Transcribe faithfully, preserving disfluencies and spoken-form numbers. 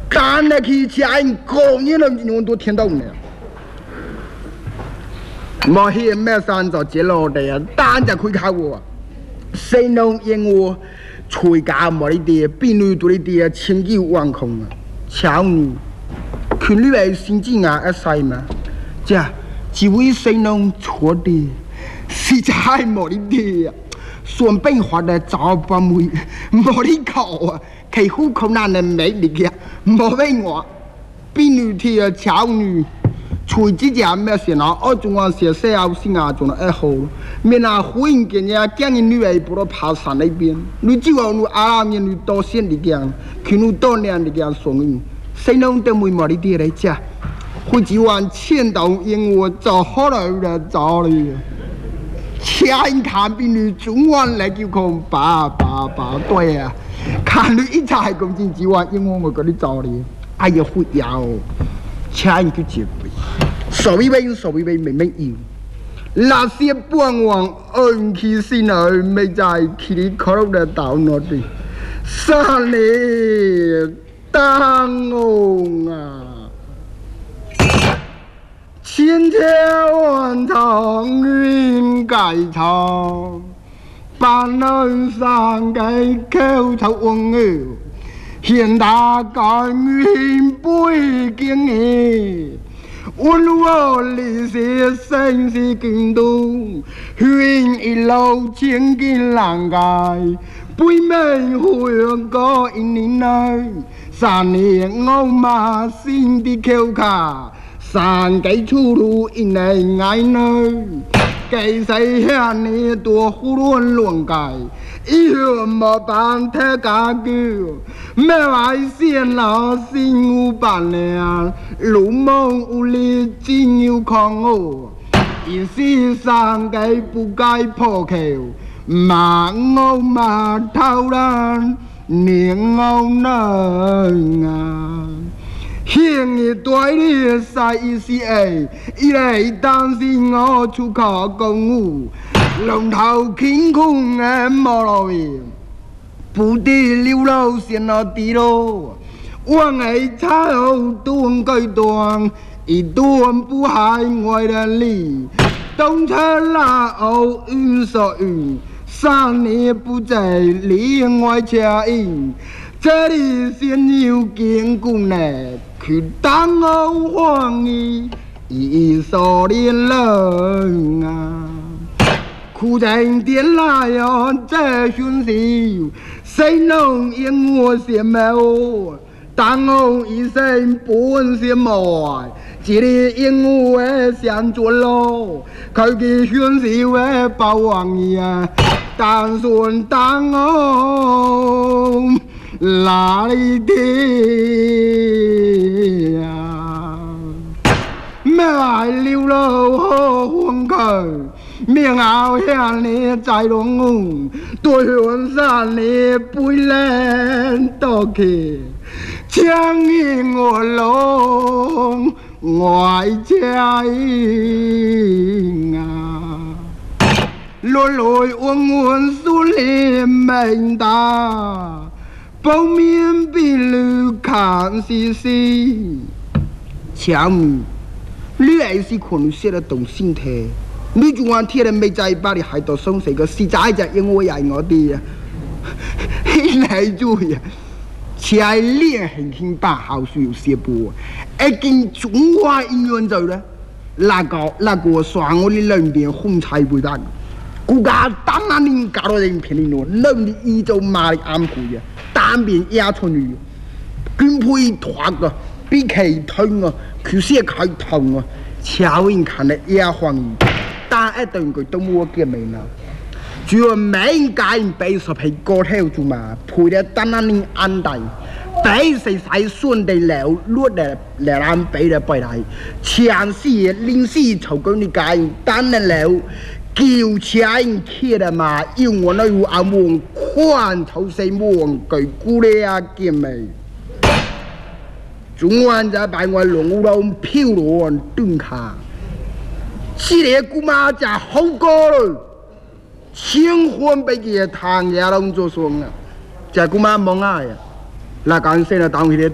干了去吃人过年了，我都听到呢。莫嫌咩山就接落地啊，單就佢靠我，谁能因我吹家莫哩啲，邊女多哩啲，千機萬空啊，巧女，佢呢位先知牙一世嘛，即係只會谁能錯啲，實在莫哩啲啊，順便學得找把妹，莫哩靠啊，其戶口難的美麗嘅，莫為我，邊女啲啊巧女。除之前咩事呢？我仲話寫寫好先啊，仲係好。咩那忽然間呀，將你女兒不到爬山那邊，你只話你阿拉面你多先的講，佢你多年的講送你，誰能得沒毛的啲嚟講？會只話千道因我就好了的找你，千看比你中晚來就講爸爸爸對啊，看你一查係咁先只話因我我嗰啲找你，哎呀會有。千就结贵，所以为所谓为明明有，那些半王恩气心儿没在起里可路的道那里，山里当红啊，千千万场云盖场，半人山给口头温柔。hiện ta có nguyên bối kiến nghị uốn vô lý sĩ sinh sĩ kinh tu huyền ý lâu chiến kinh làng gai bối mệnh huyền có in ní nơi sàn hiện ngô mà xin đi kêu khả sàn cái chu lu in này ngay nơi cái xây hẹn ní tua khu luôn luồng cải yêu mà bạn thế cả kêu mẹ vai xiên là xin u bản nè lũ mông u li chín yêu con ngô ý xí sang cái bu cái phô khều mà ngô mà thao đan miệng ngô nơ ngà hiện ý tuổi đi sai ý xí ấy ý lấy đang xin ngô chú khó công ngủ lòng thao khinh khung em mò lòi不地流浪先那地咯，往爱茶后端改端，一端不害外的里，东车拉后运所运，三年不在里外车引，这里先有见过呢，去当后黄衣，一所连人啊。苦尽天来呀，这讯息，谁能因我些毛？当我一生本些毛，这里因我想做咯，佢嘅讯息为包王呀，但算当我哪里的呀？咩来流落好荒佢？miệng áo hèn nè trái đông ngùng tôi hướng sàn nè bùi lên to kì chàng nghi ngồi lông ngoài trái ngà lôi lôi uống nguồn xuống lên mình ta bao miên bị lưu kháng xì xì chàng lưu ấy xì khuẩn xếp là tổng sinh thể你仲話天人未制把你害到生死個實在就因為係我哋啊，嚟做呀，似係練行輕把好需要寫波，一見中華音樂就咧，那個那個雙我哋兩邊紅彩背單，顧家當然你搞到人偏嚟咯，兩邊依就馬力啱佢啊，單邊壓出嚟，均配拖個比其痛啊，佢先佢痛啊，超人看得也慌。但一頓佢都冇見面啦，主要每家人俾十係個條做嘛，配得單單你安大，俾誰使順地了，落嚟嚟攬俾嚟背嚟，前時臨時籌緊你家人單嚟了，叫前人去啦嘛，要我那有阿門寬頭四門佢估你啊見面，中環就擺我龍龍飄落dun卡。这个姑妈就好过了，千婚被佢唐家龙做双啊，这姑妈忙啊呀，那干谁来当佢的？